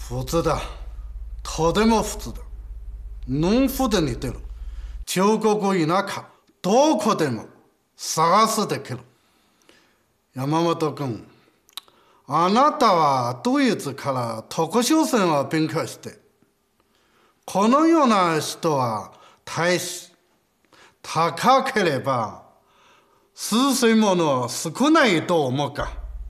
普通だ。とても普通だ。農夫で似てる。中国田舎、どこでも探すできる。山本君、あなたはドイツから特殊線を勉強して、このような人は大使、高ければ数千もの少ないと思うか。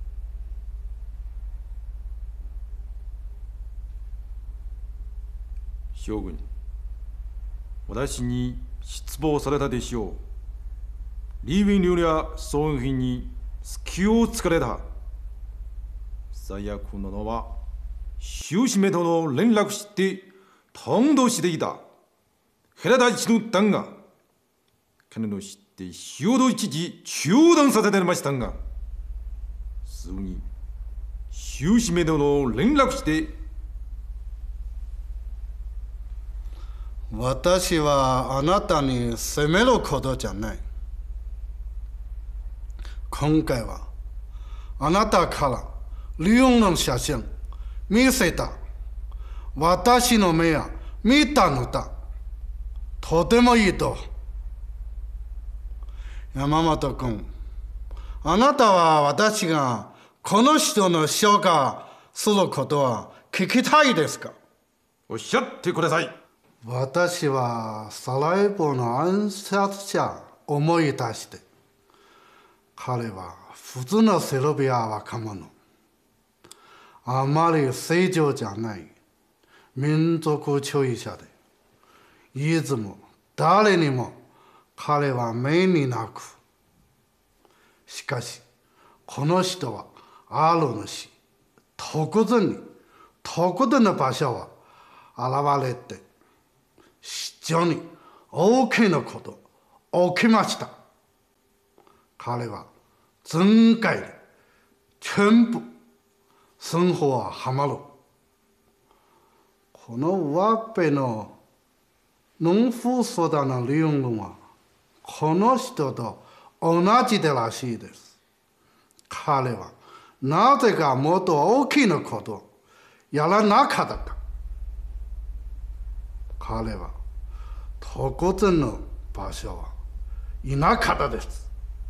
将軍、私に失望されたでしょう。リービン流や装品に隙を突かれた。最悪なのは、終始めとの連絡して通していた。ヘラ大地の弾が、彼の知って潮戸一時中断させてましたが、すぐに終始めとの連絡して、 私はあなたに責めることじゃない。今回はあなたからリオンの写真見せた。私の目は見たのだ。とてもいいと。山本君、あなたは私がこの人の紹介することは聞きたいですか？ おっしゃってください。 私はサラエボの暗殺者を思い出して、彼は普通のセルビア若者、あまり正常じゃない民族主義者で、いつも誰にも彼は目になく、しかしこの人はある主、特定の場所は現れて、非常に大きなこと起きました。彼は全界で全部生活はハマる。この上辺の農夫相談の理論はこの人と同じでらしいです。彼はなぜかもっと大きなことをやらなかったか。彼は特定の場所はいなかったです。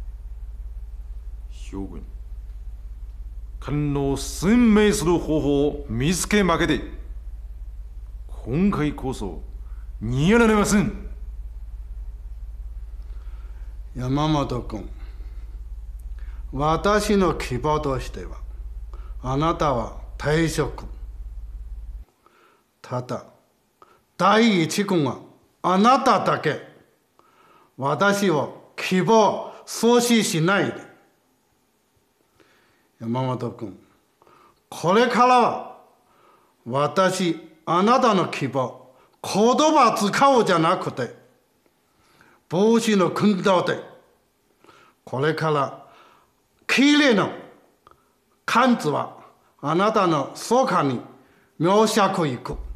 将軍、彼の鮮明する方法を見つけまけて、今回こそ逃げられません。 山本君、私の希望としては、あなたは退職。ただ、第一軍はあなただけ。私を希望阻止しないで。山本君、これからはあなたの希望、言葉使うじゃなくて、帽子の訓導で、これからきれいな漢字はあなたのそばに描写いく。